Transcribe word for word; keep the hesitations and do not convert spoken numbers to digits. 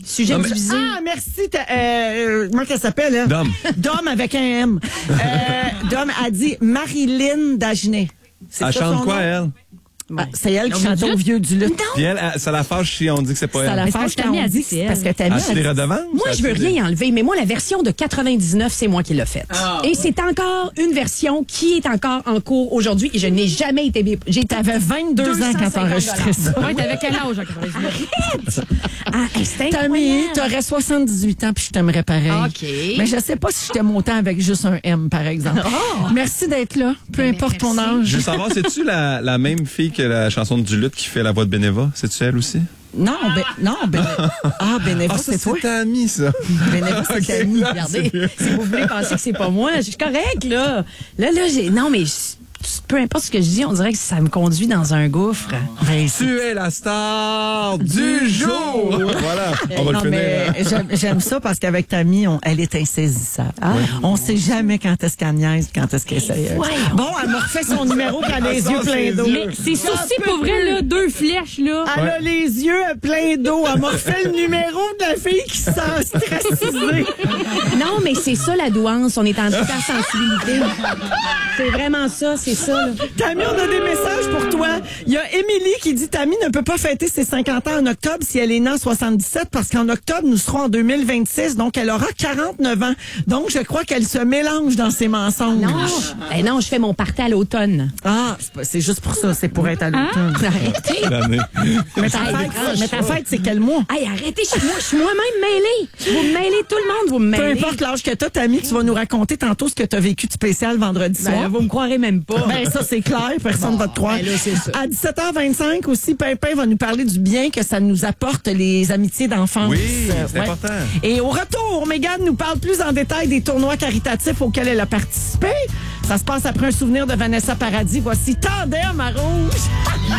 Sujet Non, mais- divisé. Ah, merci. t'as- Euh, comment qu'elle s'appelle, hein? Dom. Dom avec un M. Euh, Dom a dit Marilyn Dagenet. C'est Elle ça chante son quoi, nom? elle? Ah, c'est elle qui Au chante vieux au du vieux du lutte. Puis elle, elle- ça la fâche si on dit que c'est pas Ça elle. la Mais c'est fâche parce que quand Tammy on a dit dit que c'est que c'est parce que Tammy Ah, a c'est des dit- redevances? Moi, Ça, je veux c'est des- rien enlever, mais moi, la version de quatre-vingt-dix-neuf, c'est moi qui l'ai faite. Et c'est encore une version qui est encore en cours aujourd'hui et je n'ai jamais été... bé- J'ai T'avais vingt-deux ans quand t'as enregistré ça. Ouais, t'avais quel âge en quatre-vingt-dix-neuf? Ah, c'est Tammy, incroyable. t'aurais soixante-dix-huit ans puis je t'aimerais pareil. OK. Mais je sais pas si je t'aime autant avec juste un M, par exemple. Merci d'être là, peu Ben, importe ton merci. âge. Je veux savoir, c'est-tu la, la même fille que la chanson du lutte qui fait la voix de Beneva? C'est-tu elle aussi? Non, ben, non, ben, ah, Bénévo, Ah, ça, c'est toi. c'est ta amie, ça. Bénévo, c'est Ok, Tammy. là, Regardez, c'est mieux. si vous voulez penser que c'est pas moi, je suis correcte, là. Là, là, j'ai... Non, mais je- peu importe ce que je dis, on dirait que ça me conduit dans un gouffre. Ben, Tu es la star du jour! Voilà, on va non, le mais finir. j'aime, j'aime ça parce qu'avec Tammy, on, elle est insaisissable. On sait jamais quand est-ce qu'elle niaise, quand est-ce qu'elle est sérieuse. Voyons. Bon, elle m'a refait son numéro quand elle a les Ça, yeux pleins c'est d'eau. dur. C'est sourcils pour vrai, là, deux flèches, là. Elle a les yeux pleins d'eau. Elle m'a refait le numéro de la fille qui se sent stressée. Non, mais c'est ça la douance. On est en hypersensibilité. C'est vraiment ça, c'est ça. Là. Tammy, on a des messages pour toi. Il y a Émilie qui dit Tammy ne peut pas fêter ses cinquante ans en octobre si elle est née en soixante-dix-sept parce qu'en octobre, nous serons en deux mille vingt-six, donc elle aura quarante-neuf ans. Donc, je crois qu'elle se mélange dans ses mensonges. Non, ben non, je fais mon party à l'automne. Ah, c'est, pas- c'est juste pour ça, c'est pour être à l'automne. Arrêtez. L'année. Mais ta Hey, fête, décroche mais ta pas. fête, c'est quel mois? Hey, arrêtez, je suis moi, je suis moi-même mêlée. Vous me mêlez, tout le monde, vous me Peu mêlez. importe l'âge que t'as, Tammy, tu vas nous raconter tantôt ce que t'as vécu de spécial vendredi soir. Ben, vous me croirez même pas. Ben, ça, c'est clair. Personne va te croire. ben là, c'est ça. À dix-sept heures vingt-cinq aussi, Pimpin va nous parler du bien que ça nous apporte les amitiés d'enfance. Oui, Euh, c'est important. Et au retour, Mégane nous parle plus en détail des tournois caritatifs auxquels elle a participé. Ça se passe après un souvenir de Vanessa Paradis. Voici Tandem à Rouge.